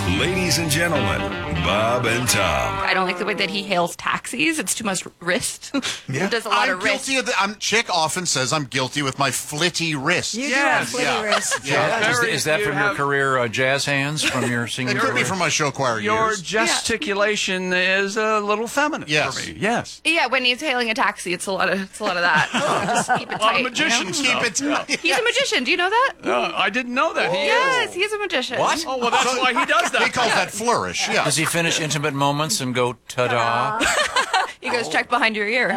Ladies and gentlemen, Bob and Tom. I don't like the way that he hails taxis. It's too much wrist. He does a lot of wrist. Chick often says I'm guilty with my flitty wrist. You do have flitty wrists. Yeah. Is that from your career, jazz hands, from your singing It could career? be from my show choir Your years. gesticulation is a little feminine Yes. for me. Yes. Yeah, when he's hailing a taxi, it's a lot of that. Just keep it A lot tight. of magician you stuff. Keep it. He's a magician. Do you know that? I didn't know that. Yes, he's a magician. What? Oh, well, that's why he does that. He calls that flourish. Yeah. Does he finish intimate moments and go ta-da? He goes, check behind your ear.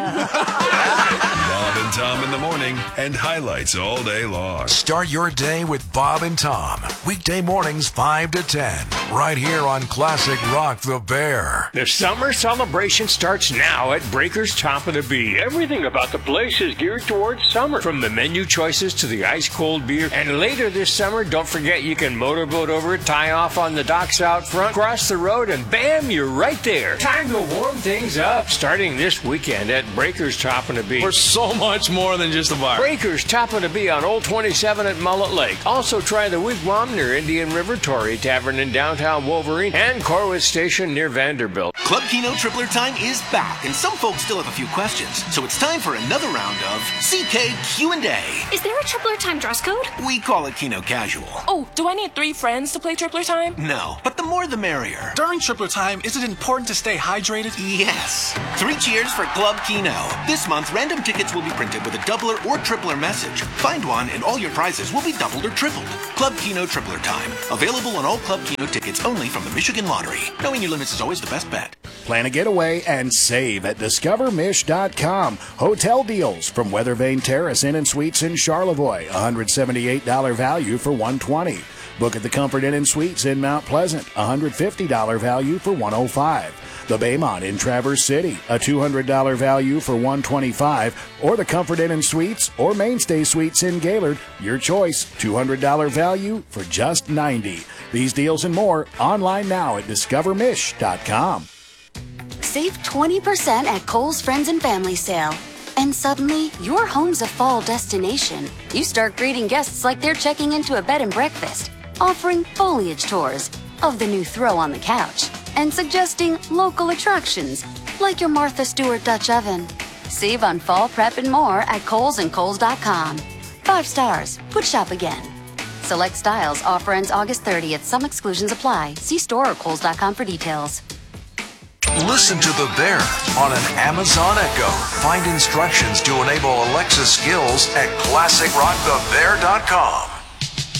Bob and Tom in the morning and highlights all day long. Start your day with Bob and Tom. Weekday mornings 5 to 10. Right here on Classic Rock the Bear. The summer celebration starts now at Breaker's Top of the Bee. Everything about the place is geared towards summer. From the menu choices to the ice-cold beer. And later this summer, don't forget you can motorboat over, tie off on the docks out front, cross the road, and bam, you're right there. Time to warm things up. Starting this weekend at Breaker's Top of the Bee. For so much more than just a bar. Breaker's Top of the Bee on Old 27 at Mullet Lake. Also try the Wigwam near Indian River, Torrey Tavern in downtown Wolverine, and Corwith Station near Vanderbilt. Club Keno Tripler Time is back, and some folks still have a few questions. So it's time for another round of CK Q&A. Is there a Tripler Time dress code? We call it Keno Casual. Oh, do I need 3 friends to play Tripler Time? No, but the more the merrier. During Tripler Time, is it important to stay hydrated? Yes. 3 cheers for Club Keno. This month, random tickets will be printed with a doubler or tripler message. Find one and all your prizes will be doubled or tripled. Club Keno Tripler Time. Available on all Club Keno tickets only from the Michigan Lottery. Knowing your limits is always the best bet. Plan a getaway and save at discovermish.com. Hotel deals from Weathervane Terrace Inn and Suites in Charlevoix. $178 value for $120. Book at the Comfort Inn and Suites in Mount Pleasant. $150 value for $105. The Baymont in Traverse City, a $200 value for $125, or the Comfort Inn and Suites or Mainstay Suites in Gaylord, your choice, $200 value for just $90. These deals and more online now at discovermish.com. Save 20% at Kohl's Friends and Family Sale. And suddenly, your home's a fall destination. You start greeting guests like they're checking into a bed and breakfast, offering foliage tours of the new throw on the couch, and suggesting local attractions like your Martha Stewart Dutch oven. Save on fall prep and more at Kohl's and Kohl's.com. 5 stars. Would shop again. Select styles. Offer ends August 30th. Some exclusions apply. See store or Kohl's.com for details. Listen to The Bear on an Amazon Echo. Find instructions to enable Alexa skills at ClassicRockTheBear.com.